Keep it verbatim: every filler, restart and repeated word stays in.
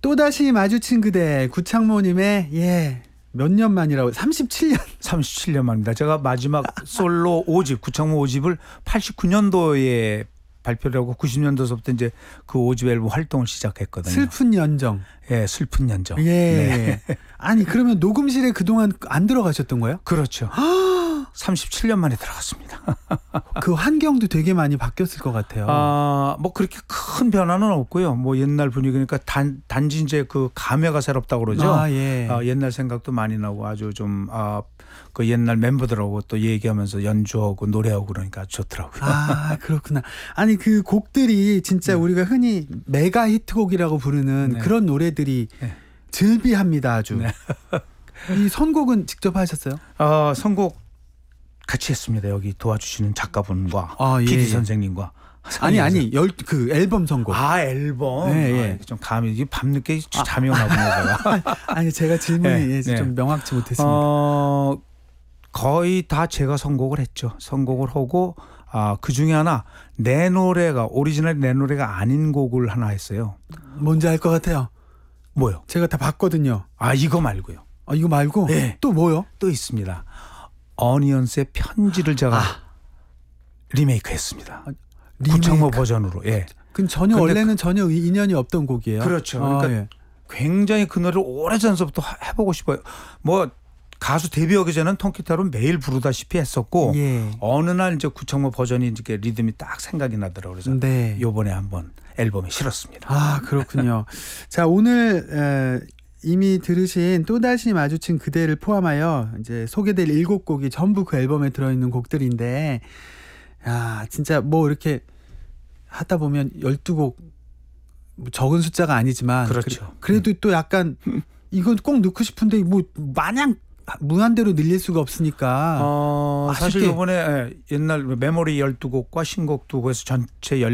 또다시 마주친 그대, 구창모님의 예, 몇 년 만이라고? 삼십칠 년. 삼십칠 년 만입니다. 제가 마지막 솔로 오 집, 구창모 오 집을 팔십구 년도에 발표를 하고 구십 년도서부터 이제 그 오 집 앨범 활동을 시작했거든요. 슬픈 연정. 예, 슬픈 연정. 예. 네. 아니 그러면 녹음실에 그동안 안 들어가셨던 거예요? 그렇죠. 삼십칠 년 만에 들어갔습니다. 그 환경도 되게 많이 바뀌었을 것 같아요. 아, 뭐 그렇게 큰 변화는 없고요. 뭐 옛날 분위기니까 단, 단지 이제 그 감회가 새롭다고 그러죠. 아, 예. 아, 옛날 생각도 많이 나고 아주 좀, 아, 그 옛날 멤버들하고 또 얘기하면서 연주하고 노래하고 그러니까 좋더라고요. 아, 그렇구나. 아니 그 곡들이 진짜 네. 우리가 흔히 메가 히트곡이라고 부르는 네. 그런 노래들이 네. 즐비합니다, 아주. 네. 이 선곡은 직접 하셨어요? 아, 선곡 같이 했습니다. 여기 도와주시는 작가분과 아, 예, 피디 예. 선생님과. 아니 아니 열 그 앨범 선곡. 아, 앨범. 네, 예. 아, 좀 감이 밤늦게 잠이 오나 보네요, 제가. 아니 제가 질문이 네, 예, 좀 네. 명확치 못했습니다. 어, 거의 다 제가 선곡을 했죠. 선곡을 하고 아, 그 중에 하나 내 노래가 오리지널 내 노래가 아닌 곡을 하나 했어요. 뭔지 알 것 같아요. 뭐요? 제가 다 봤거든요. 아, 이거 말고요. 아, 이거 말고 네. 또 뭐요? 또 있습니다. 어니언스의 편지를 제가 아. 리메이크했습니다. 리메이크. 구창모 버전으로. 예. 그 전혀 근데 원래는 전혀 인연이 없던 곡이에요. 그렇죠. 아, 그러니까 예. 굉장히 그 노래를 오래전서부터 해보고 싶어요. 뭐 가수 데뷔하기 전에는 통기타로 매일 부르다시피 했었고 예. 어느 날 이제 구창모 버전이 이렇게 리듬이 딱 생각이 나더라고요. 그래서 네. 요번에 한번 앨범에 실었습니다. 아, 그렇군요. 자, 오늘 에, 이미 들으신 또다시 마주친 그대를 포함하여 이제 소개될 일곱 곡이 전부 그 앨범에 들어있는 곡들인데, 야, 진짜 뭐 이렇게 하다 보면 열두 곡 적은 숫자가 아니지만 그렇죠. 그래, 도 또 약간 이건 꼭 넣고 싶은데 뭐 마냥 무한대로 늘릴 수가 없으니까 어, 사실 아쉽게- 이번에 옛날 메모리 열두 곡과 신곡 두 곡에서 전체